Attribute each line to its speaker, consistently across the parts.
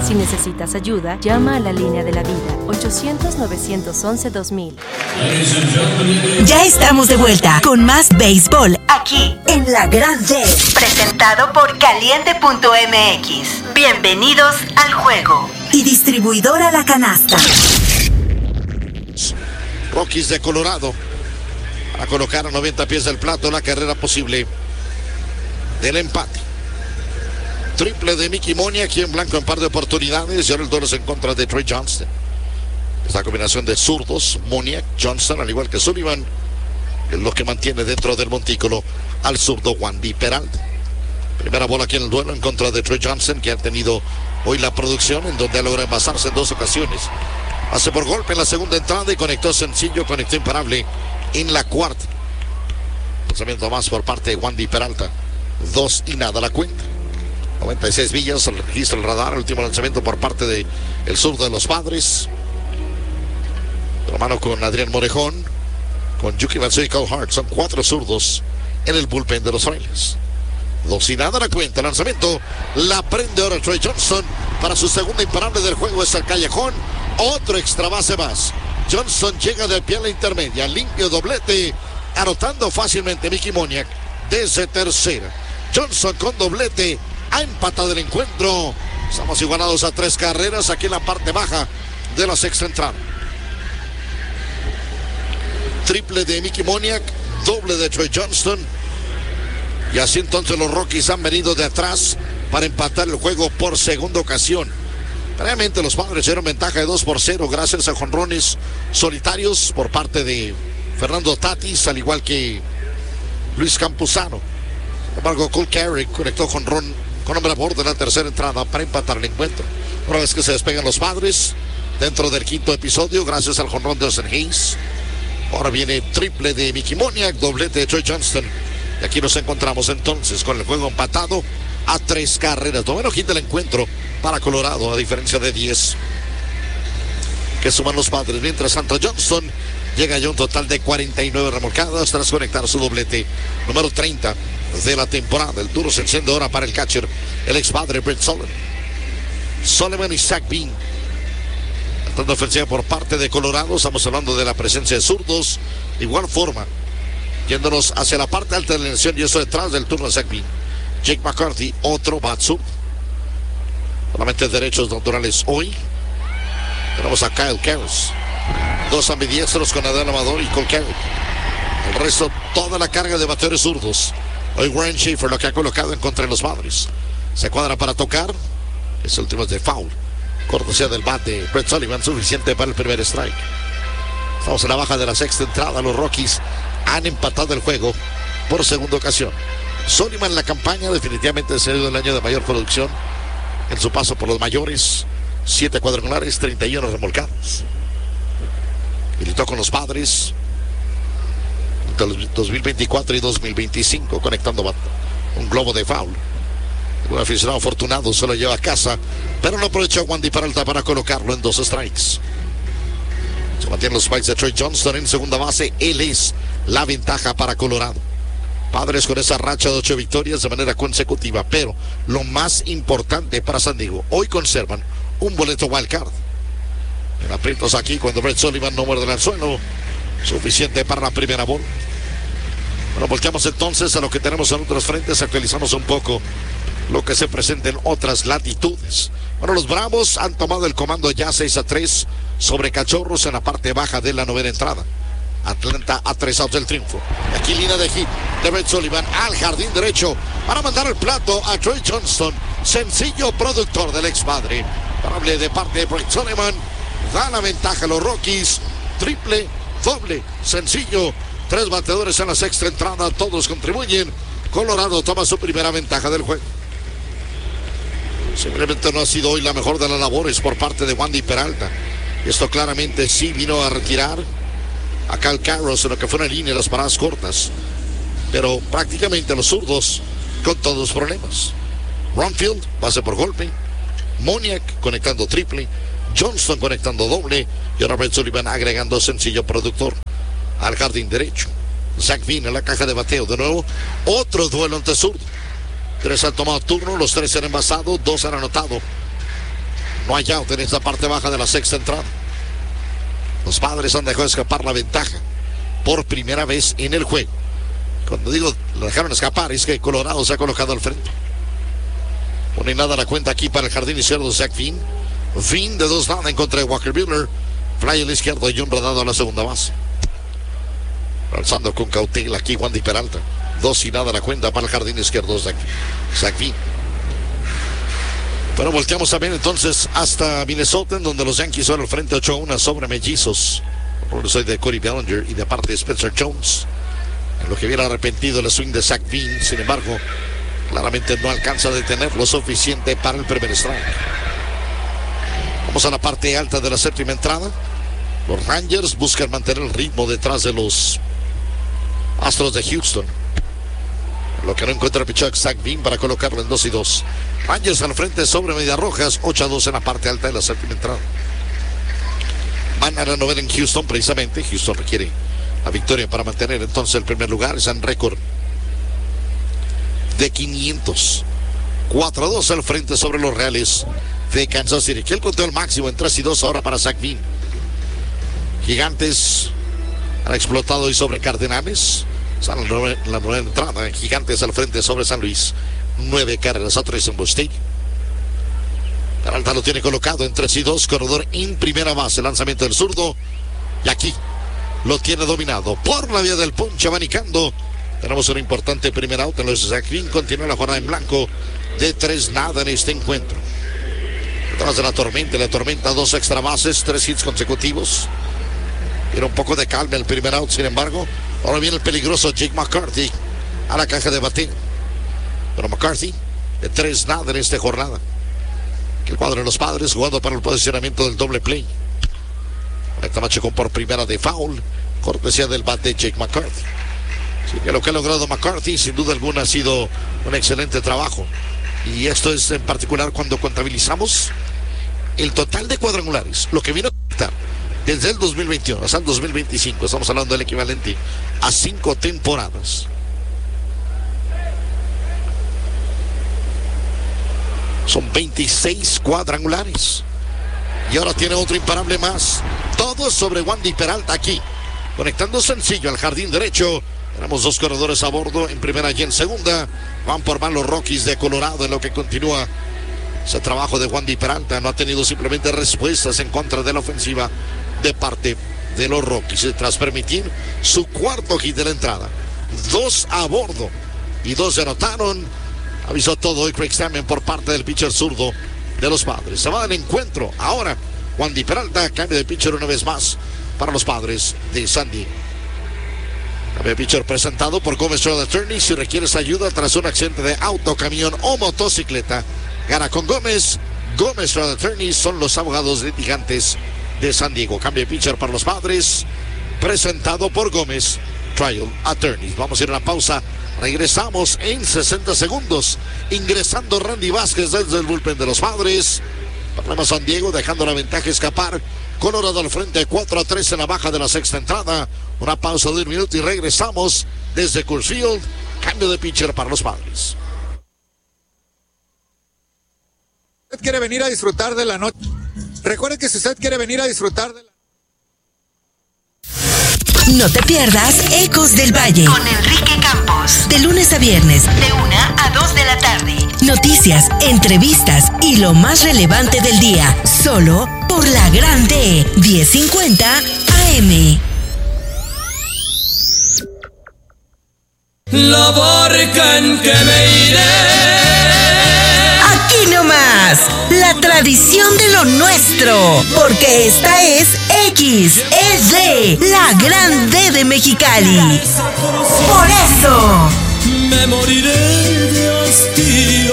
Speaker 1: Si necesitas ayuda, llama a la línea de la vida, 800-911-2000.
Speaker 2: Ya estamos de vuelta con más béisbol aquí en La Gran D. Presentado por Caliente.mx. Bienvenidos al juego. Y distribuidora La Canasta.
Speaker 3: Rockies de Colorado a colocar a 90 pies del plato la carrera posible del empate. Triple de Mickey Moniak aquí en blanco en par de oportunidades y ahora el duelo es en contra de Trey Johnston. Esta combinación de zurdos, Moniak, Johnston, al igual que Sullivan, es lo que mantiene dentro del montículo al zurdo Wandy Peralta. Primera bola aquí en el duelo en contra de Trey Johnston, que ha tenido hoy la producción en donde ha logrado envasarse en 2 ocasiones. Hace por golpe en la segunda entrada y conectó sencillo, conectó imparable en la cuarta. Lanzamiento más por parte de Wandy Peralta. 2 y nada la cuenta. 96 millas, el registro del radar. El último lanzamiento por parte de el zurdo de los Padres. De la mano con Adrián Morejón, con Yuki Matsui y Cole Hart. Son 4 zurdos en el bullpen de los Rays. 2 y nada la cuenta. Lanzamiento la prende ahora Trey Johnston para su segunda imparable del juego. Es el callejón. Otro extra base más. Johnston llega del pie a la intermedia. Limpio doblete. Anotando fácilmente Mickey Moniak desde tercera. Johnston con doblete. Ha empatado el encuentro. Estamos igualados a 3 carreras aquí en la parte baja de la sexta entrada. Triple de Mickey Moniak. Doble de Trey Johnston. Y así entonces los Rockies han venido de atrás para empatar el juego por segunda ocasión. Previamente los Padres dieron ventaja de 2-0 gracias a jonrones solitarios por parte de Fernando Tatis, al igual que Luis Campuzano. Sin embargo, Cole Carrick conectó jonrón con hombre a bordo en la tercera entrada para empatar el encuentro. Una vez que se despegan los Padres dentro del quinto episodio, gracias al jonrón de Austin Hayes. Ahora viene triple de Mickey Moniak, doblete de Trey Johnston. Y aquí nos encontramos entonces con el juego empatado a 3 carreras. Noveno hit del encuentro para Colorado, a diferencia de 10 que suman los Padres. Mientras tanto, Johnston llega ya a un total de 49 remolcadas tras conectar su doblete número 30 de la temporada. El duro se enciende ahora para el catcher, el ex padre Brett Sullivan. Sullivan y Zach Bean. Tratando ofensiva por parte de Colorado. Estamos hablando de la presencia de zurdos. De igual forma, yéndonos hacia la parte alta de la alineación y eso detrás del turno de Zach Bean. Jake McCarthy, otro bat zurdo. Solamente derechos naturales hoy. Tenemos a Kyle Karras. 2 ambidiestros con Adán Amador y Cole Carrick. El resto, toda la carga de bateadores zurdos. Hoy Warren Schaefer lo que ha colocado en contra de los Padres. Se cuadra para tocar. Ese último es de foul. Cortesía del bate Brett Sullivan, suficiente para el primer strike. Estamos en la baja de la sexta entrada. Los Rockies han empatado el juego por segunda ocasión. Sullivan en la campaña definitivamente ha sido el año de mayor producción en su paso por los mayores. 7 cuadrangulares, 31 remolcados. Militó con los Padres entre 2024 y 2025, conectando un globo de foul. Un aficionado afortunado se lo lleva a casa, pero no aprovechó Wandy Peralta para colocarlo en 2 strikes. Se mantienen los spikes de Trey Johnston en segunda base. Él es la ventaja para Colorado. Padres con esa racha de 8 victorias de manera consecutiva, pero lo más importante para San Diego, hoy conservan un boleto wild card. En aprietos aquí cuando Brett Sullivan no muerde el suelo, suficiente para la primera bola. Bueno, volteamos entonces a lo que tenemos en otros frentes, actualizamos un poco lo que se presenta en otras latitudes. Bueno, los Bravos han tomado el comando ya 6-3 sobre Cachorros en la parte baja de la novena entrada. Atlanta a 3 outs del triunfo. Aquí línea de hit de Brett Sullivan al jardín derecho para mandar el plato a Trey Johnston. Sencillo productor del ex padre. Parable de parte de Brett Sullivan. Da la ventaja a los Rockies. Triple, doble, sencillo. 3 bateadores en la sexta entrada. Todos contribuyen. Colorado toma su primera ventaja del juego. Simplemente no ha sido hoy la mejor de las labores por parte de Wandy Peralta. Esto claramente sí vino a retirar a Kyle Karras en lo que fue una línea de las paradas cortas. Pero prácticamente los zurdos con todos los problemas. Ronfield, base por golpe. Moniak conectando triple. Johnston conectando doble. Y ahora Brett Sullivan agregando sencillo productor al jardín derecho. Zach Bean en la caja de bateo. De nuevo, otro duelo ante zurdo. 3 han tomado turno, los 3 han envasado, 2 han anotado. No hay out en esta parte baja de la sexta entrada. Los Padres han dejado escapar la ventaja por primera vez en el juego. Cuando digo lo dejaron escapar, es que Colorado se ha colocado al frente. Pone nada la cuenta aquí para el jardín izquierdo Zach Veen. Veen de 2-0 en contra de Walker Buehler. Fly al izquierdo y un rodado a la segunda base. Alzando con cautela aquí Wandy Peralta. 2-0 la cuenta para el jardín izquierdo Zach Veen. Pero volteamos también entonces hasta Minnesota, en donde los Yankees van al frente 8-1 sobre Mellizos. Por soy de Cody Bellinger y de parte de Spencer Jones. En lo que viene arrepentido el swing de Zach Veen, sin embargo, claramente no alcanza a detener lo suficiente para el primer strike. Vamos a la parte alta de la séptima entrada. Los Rangers buscan mantener el ritmo detrás de los Astros de Houston. Lo que no encuentra el pitcher Zach Veen para colocarlo en 2-2. Rangers al frente sobre Medias Rojas, 8-2 en la parte alta de la séptima entrada. Van a la novena en Houston, precisamente. Houston requiere la victoria para mantener entonces el primer lugar. Es en récord de 500. 4-2 al frente sobre los Reales de Kansas City, que el conteo al máximo en 3-2 ahora para Zach Veen. Gigantes han explotado hoy sobre Cardenales. Están en la novena entrada. Gigantes al frente sobre San Luis. 9 carreras a 3 en Busch Stadium. Peralta lo tiene colocado en 3-2. Corredor en primera base. Lanzamiento del zurdo. Y aquí lo tiene dominado por la vía del ponche, abanicando. Tenemos un importante primer out en los Zach Veen. Continúa la jornada en blanco de 3-0 en este encuentro. Detrás de la tormenta 2 extra bases, 3 hits consecutivos. Era un poco de calma el primer out, sin embargo. Ahora viene el peligroso Jake McCarthy a la caja de bateo. Pero McCarthy de 3-0 en esta jornada. El cuadro de los Padres jugando para el posicionamiento del doble play. Conecta Machecón por primera de foul. Cortesía del bate Jake McCarthy. Así que lo que ha logrado McCarthy sin duda alguna ha sido un excelente trabajo. Y esto es en particular cuando contabilizamos el total de cuadrangulares. Lo que vino a conectar desde el 2021 hasta el 2025. Estamos hablando del equivalente a 5 temporadas. Son 26 cuadrangulares. Y ahora tiene otro imparable más. Todo sobre Wandy Peralta aquí. Conectando sencillo al jardín derecho. Tenemos 2 corredores a bordo. En primera y en segunda. Van por más los Rockies de Colorado en lo que continúa ese trabajo de Wandy Peralta. No ha tenido simplemente respuestas en contra de la ofensiva de parte de los Rockies. Tras permitir su cuarto hit de la entrada. 2 a bordo. Y 2 se anotaron. Avisó todo hoy Craig Stammen por parte del pitcher zurdo de los Padres. Se va al encuentro. Ahora, Wandy Peralta, cambio de pitcher una vez más para los Padres de San Diego. Cambio de pitcher presentado por Gómez Trail Attorney. Si requieres ayuda tras un accidente de auto, camión o motocicleta, gana con Gómez. Gómez Trail Attorney son los abogados litigantes de San Diego. Cambio de pitcher para los Padres, presentado por Gómez Trail Attorney. Vamos a ir a una pausa. Regresamos en 60 segundos. Ingresando Randy Vázquez desde el bullpen de los Padres. Problemas San Diego dejando la ventaja escapar. Colorado al frente 4-3 en la baja de la sexta entrada. Una pausa de 1 minuto y regresamos desde Coors Field. Cambio de pitcher para los Padres.
Speaker 4: ¿Usted quiere venir a disfrutar de la noche? Recuerde que si usted quiere venir a disfrutar de la...
Speaker 2: No te pierdas Ecos del Valle con Enrique Campos. De lunes a viernes, de 1 a 2 de la tarde. Noticias, entrevistas y lo más relevante del día. Solo por la Gran D, 1050 AM.
Speaker 5: La barca en que me iré.
Speaker 2: Aquí nomás, la tradición de lo nuestro. Porque esta es X, es de la Gran D de Mexicali. Por eso
Speaker 5: Me moriré de hastío.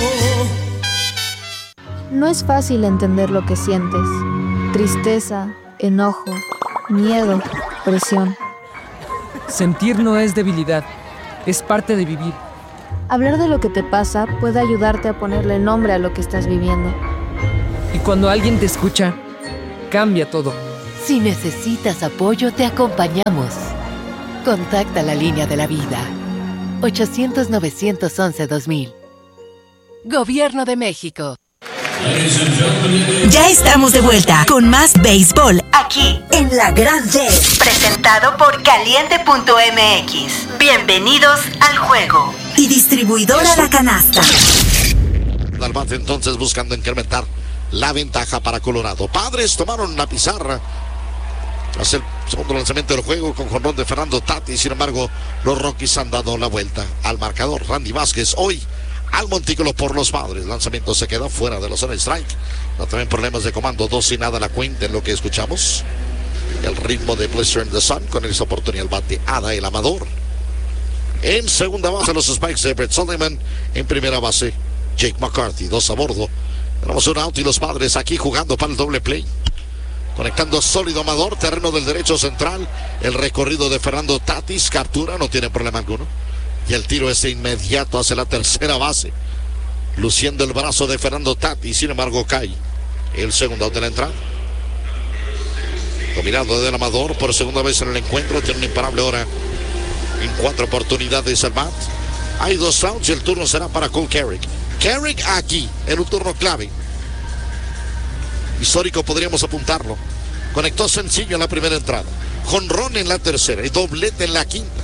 Speaker 6: No es fácil entender lo que sientes. Tristeza, enojo, miedo, presión.
Speaker 7: Sentir no es debilidad, es parte de vivir.
Speaker 6: Hablar de lo que te pasa puede ayudarte a ponerle nombre a lo que estás viviendo.
Speaker 7: Y cuando alguien te escucha, cambia todo.
Speaker 8: Si necesitas apoyo, te acompañamos. Contacta la línea de la vida. 800-911-2000. Gobierno de México.
Speaker 2: Ya estamos de vuelta con más béisbol aquí en La Gran D. Presentado por Caliente.mx. Bienvenidos al juego. Y distribuidora La Canasta.
Speaker 3: Al bate entonces buscando incrementar la ventaja para Colorado. Padres tomaron la pizarra tras el segundo lanzamiento del juego con jonrón de Fernando Tatis. Sin embargo, los Rockies han dado la vuelta al marcador. Randy Vázquez hoy al montículo por los Padres. Lanzamiento se queda fuera de la zona de strike. No, también problemas de comando, 2-0 la cuenta en lo que escuchamos. El ritmo de Blister in the Sun con esa oportunidad el bateada el Amador. En segunda base los Spikes de Brett Sullivan. En primera base Jake McCarthy, 2 a bordo. Tenemos un out y los Padres aquí jugando para el doble play. Conectando sólido Amador, terreno del derecho central. El recorrido de Fernando Tatis, captura, no tiene problema alguno. Y el tiro es inmediato hacia la tercera base. Luciendo el brazo de Fernando Tatis, sin embargo cae el segundo out de la entrada. Dominado del Amador por segunda vez en el encuentro. Tiene un imparable ahora en 4 oportunidades al bat. Hay 2 outs y el turno será para Cole Carrick. Carrick aquí en un turno clave. Histórico podríamos apuntarlo. Conectó sencillo en la primera entrada. Jonrón en la tercera y doblete en la quinta.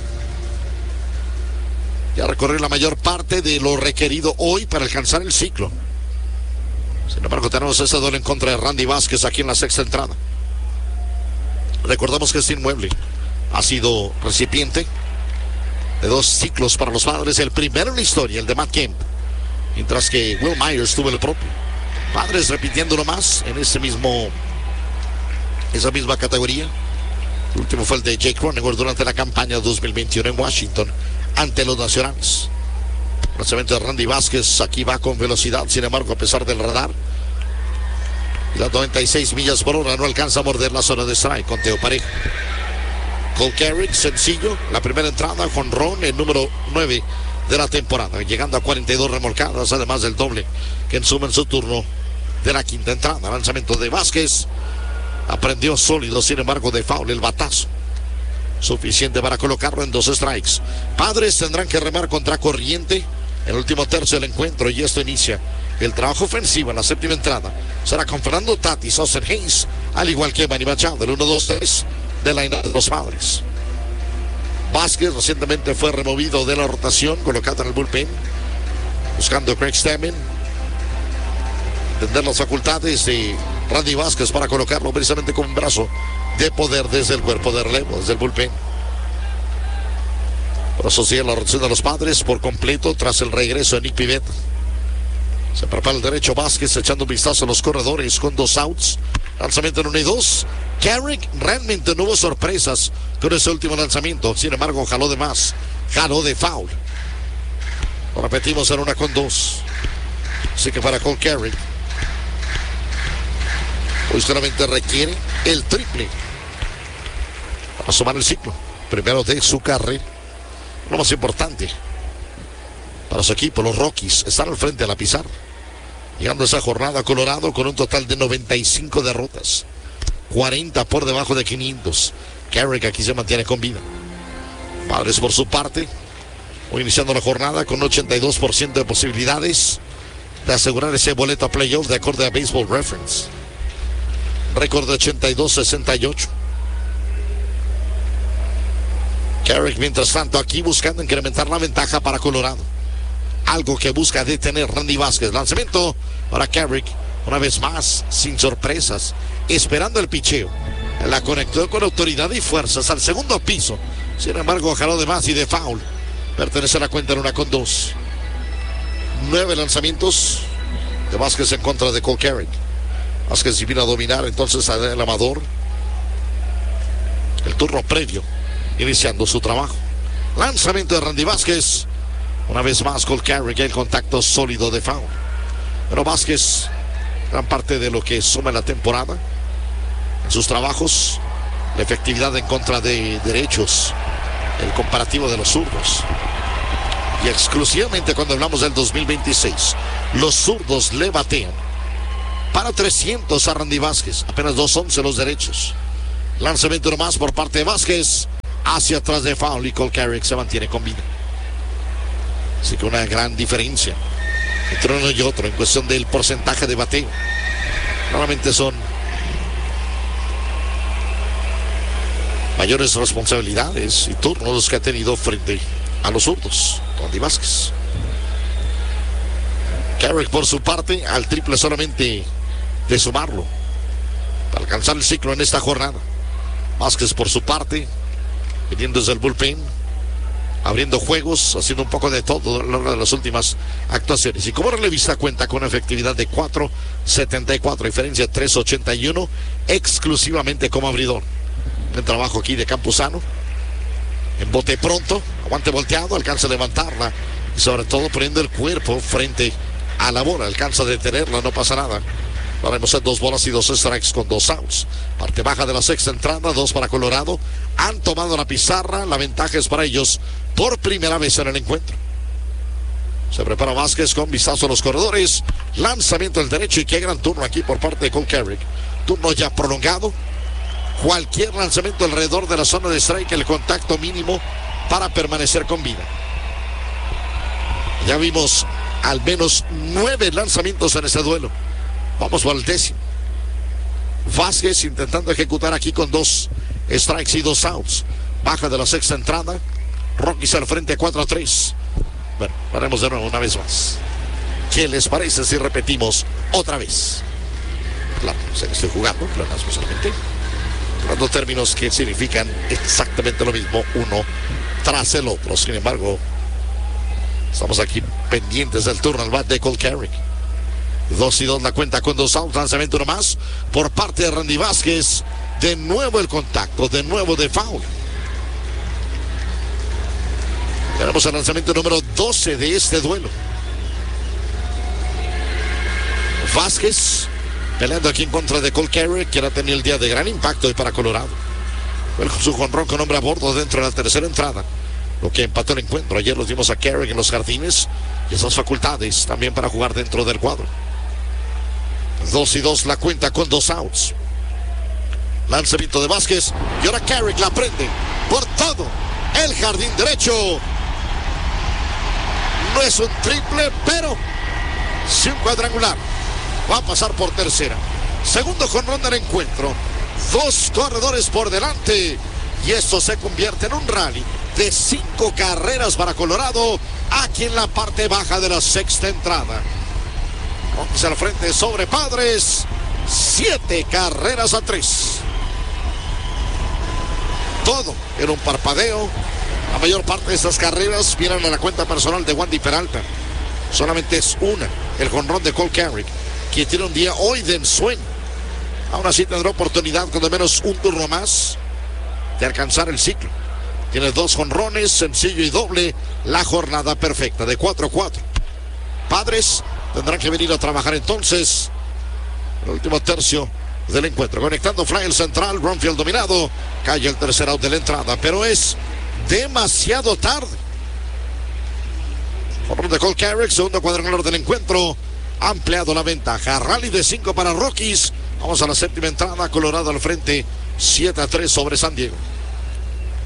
Speaker 3: Ya recorrió la mayor parte de lo requerido hoy para alcanzar el ciclo. Sin embargo, tenemos ese doble en contra de Randy Vázquez aquí en la sexta entrada. Recordamos que este inmueble ha sido recipiente de 2 ciclos para los Padres. El primero en la historia, el de Matt Kemp. Mientras que Will Myers tuvo el propio. Padres repitiéndolo más en esa misma categoría. El último fue el de Jake Cronenworth durante la campaña 2021 en Washington ante los Nacionales. El lanzamiento de Randy Vázquez aquí va con velocidad, sin embargo, a pesar del radar y las 96 millas por hora, no alcanza a morder la zona de strike. Conteo parejo. Cole Carrick, sencillo, la primera entrada, jonrón, el número 9 de la temporada, llegando a 42 remolcadas, además del doble que suma en su turno de la quinta entrada. Lanzamiento de Vázquez, aprendió sólido, sin embargo de foul el batazo, suficiente para colocarlo en 2 strikes. Padres tendrán que remar contra corriente en el último tercio del encuentro y esto inicia el trabajo ofensivo en la séptima entrada. Será con Fernando Tatis, Austin Hayes, al igual que Manny Machado, el 1-2-3 de la de los Padres. Vázquez recientemente fue removido de la rotación, colocado en el bullpen, buscando Craig Stammen, entender las facultades de Randy Vázquez para colocarlo precisamente con un brazo de poder desde el cuerpo de relevo, desde el bullpen. Por eso sigue la rotación de los Padres por completo tras el regreso de Nick Pivetta. Se prepara el derecho Vázquez echando un vistazo a los corredores con 2 outs. Lanzamiento en 1 y 2. Carrick realmente no hubo sorpresas con ese último lanzamiento. Sin embargo, jaló de más. Jaló de foul. Lo repetimos en 1 con 2. Así que para Cole Carrick, hoy solamente requiere el triple para sumar el ciclo. Primero de su carrera. Lo más importante para su equipo, los Rockies, están al frente de la pizarra. Llegando a esa jornada Colorado con un total de 95 derrotas. 40 por debajo de 500. Carrick aquí se mantiene con vida. Padres por su parte, hoy iniciando la jornada con 82% de posibilidades de asegurar ese boleto a playoff de acuerdo a Baseball Reference. Récord de 82-68. Carrick, mientras tanto, aquí buscando incrementar la ventaja para Colorado. Algo que busca detener Randy Vázquez. Lanzamiento para Carrick. Una vez más, sin sorpresas. Esperando el picheo. La conectó con autoridad y fuerzas al segundo piso. Sin embargo, jaló de más y de foul. Pertenece a la cuenta en 1 con 2. 9 lanzamientos de Vázquez en contra de Cole Carrick. Vázquez vino a dominar entonces al Amador. El turno previo, iniciando su trabajo. Lanzamiento de Randy Vázquez. Una vez más Cole Carrick, el contacto sólido de foul. Pero Vázquez, gran parte de lo que suma la temporada en sus trabajos, la efectividad en contra de derechos, el comparativo de los zurdos. Y exclusivamente cuando hablamos del 2026, los zurdos le batean para 300 a Randy Vázquez, apenas 211 los derechos. Lanzamiento nomás por parte de Vázquez, hacia atrás de foul y Cole Carrick se mantiene con vida. Así que una gran diferencia entre uno y otro en cuestión del porcentaje de bateo. Normalmente son mayores responsabilidades y turnos los que ha tenido frente a los zurdos. Randy Vázquez. Carrick por su parte al triple solamente de sumarlo para alcanzar el ciclo en esta jornada. Vázquez por su parte viniendo desde el bullpen, abriendo juegos, haciendo un poco de todo a lo largo de las últimas actuaciones. Y como relevista cuenta con una efectividad de 4.74, diferencia 3.81, exclusivamente como abridor. El trabajo aquí de Campuzano, en bote pronto, aguante volteado, alcanza a levantarla y sobre todo poniendo el cuerpo frente a la bola, alcanza a detenerla, no pasa nada. Vamos a 2 bolas y 2 strikes con 2 outs. Parte baja de la sexta entrada, 2 para Colorado. Han tomado la pizarra, la ventaja es para ellos por primera vez en el encuentro. Se prepara Vázquez con vistazo a los corredores. Lanzamiento del derecho y qué gran turno aquí por parte de Cole Carrick. Turno ya prolongado. Cualquier lanzamiento alrededor de la zona de strike, el contacto mínimo para permanecer con vida. Ya vimos al menos 9 lanzamientos en este duelo. Vamos por el 10º. Vázquez intentando ejecutar aquí con 2 strikes y 2 outs. Baja de la sexta entrada. Rockies al frente 4-3. Bueno, haremos de nuevo una vez más. ¿Qué les parece si repetimos otra vez? Claro, se le estoy jugando, claro, solamente. Hablando términos que significan exactamente lo mismo uno tras el otro. Sin embargo, estamos aquí pendientes del turno al bat de Cole Carrick. 2-2 la cuenta con 2 outs. Lanzamiento uno más por parte de Randy Vázquez. De nuevo el contacto, de nuevo de foul. Tenemos el lanzamiento número 12 de este duelo. Vázquez peleando aquí en contra de Cole Carrick, que ha tenido el día de gran impacto hoy para Colorado. Su jonrón con hombre a bordo dentro de la tercera entrada, lo que empató el encuentro. Ayer los vimos a Carrick en los jardines y esas facultades también para jugar dentro del cuadro. 2-2 la cuenta con 2 outs. Lanzamiento de Vázquez y ahora Carrick la prende por todo el jardín derecho. No es un triple, pero sí un cuadrangular. Va a pasar por tercera. Segundo jonrón del encuentro. 2 corredores por delante. Y esto se convierte en un rally de 5 carreras para Colorado. Aquí en la parte baja de la sexta entrada. Rockies al frente sobre Padres. 7 carreras a 3. Todo en un parpadeo. La mayor parte de estas carreras vienen a la cuenta personal de Wandy Peralta. Solamente es una, el jonrón de Cole Carrick, que tiene un día hoy de ensueño. Aún así tendrá oportunidad con de menos un turno más de alcanzar el ciclo. Tiene 2 jonrones, sencillo y doble. La jornada perfecta de 4-4. Padres tendrán que venir a trabajar entonces el último tercio del encuentro. Conectando fly el central, Bromfield dominado. Cae el tercer out de la entrada, pero es demasiado tarde. Por de Cole Carrick, segundo cuadrangular del encuentro. Ha ampliado la ventaja. Rally de 5 para Rockies. Vamos a la séptima entrada. Colorado al frente, 7-3 sobre San Diego.